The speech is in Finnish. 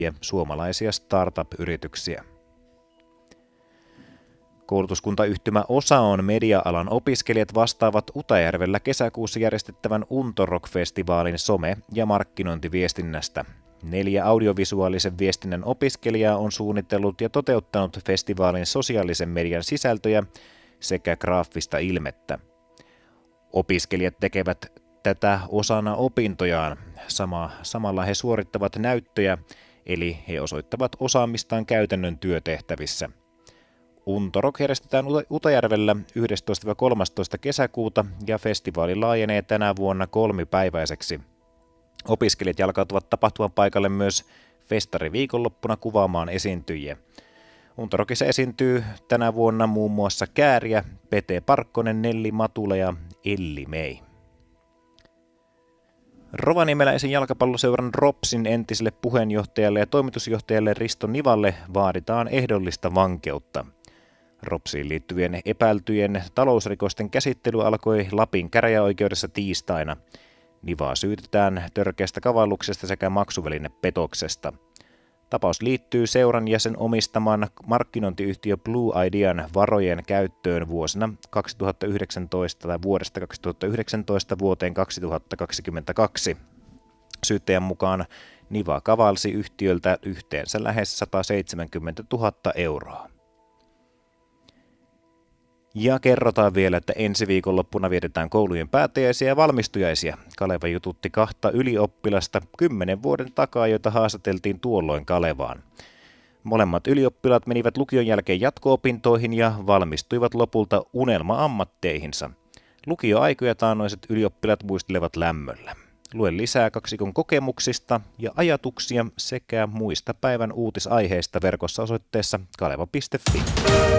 suomalaisia startup-yrityksiä. Koulutuskuntayhtymä OSA on media-alan opiskelijat vastaavat Utajärvellä kesäkuussa järjestettävän Unto Rock-festivaalin some- ja markkinointiviestinnästä. 4 audiovisuaalisen viestinnän opiskelijaa on suunnitellut ja toteuttanut festivaalin sosiaalisen median sisältöjä sekä graafista ilmettä. Opiskelijat tekevät tätä osana opintojaan. Samalla he suorittavat näyttöjä, eli he osoittavat osaamistaan käytännön työtehtävissä. Unto Rock järjestetään Utajärvellä 11-13 kesäkuuta ja festivaali laajenee tänä vuonna 3-päiväiseksi. Opiskelijat jalkautuvat tapahtuman paikalle myös festariviikonloppuna kuvaamaan esiintyjiä. Unto Rockissa esiintyy tänä vuonna muun muassa Kääriä, Pete Parkkonen, Nelli Matula ja Elli Mei. Rovaniemeläisen jalkapalloseuran Ropsin entiselle puheenjohtajalle ja toimitusjohtajalle Risto Nivalle vaaditaan ehdollista vankeutta. Ropsiin liittyvien epäiltyjen talousrikosten käsittely alkoi Lapin käräjäoikeudessa tiistaina. Nivaa syytetään törkeästä kavalluksesta sekä maksuvälinepetoksesta. Tapaus liittyy seuran ja sen omistaman markkinointiyhtiö Blue Idean varojen käyttöön vuodesta 2019 vuoteen 2022. Syyttäjän mukaan Niva kavalsi yhtiöltä yhteensä lähes 170 000 euroa. Ja kerrotaan vielä, että ensi viikonloppuna vietetään koulujen päättäjäisiä ja valmistujaisia. Kaleva jututti 2 ylioppilasta 10 vuoden takaa, joita haastateltiin tuolloin Kalevaan. Molemmat ylioppilaat menivät lukion jälkeen jatko-opintoihin ja valmistuivat lopulta unelma-ammatteihinsa. Lukioaikoja taannoiset ylioppilaat muistelevat lämmöllä. Lue lisää kaksikon kokemuksista ja ajatuksia sekä muista päivän uutisaiheista verkossa osoitteessa kaleva.fi.